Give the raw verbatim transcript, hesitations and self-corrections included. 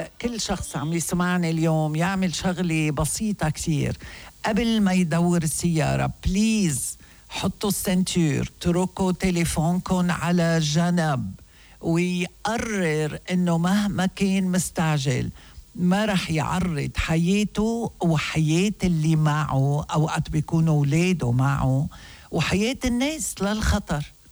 كل شخص عم يسمعني اليوم يعمل شغلة بسيطة كتير قبل ما يدور السيارة. بليز حطوا السنتور، تركوا تليفونكم على جنب، ويقرر انه مهما كان مستعجل ما رح يعرض حياته وحياة اللي معه، اوقات بيكونوا اولاده معه، وحياة الناس للخطر.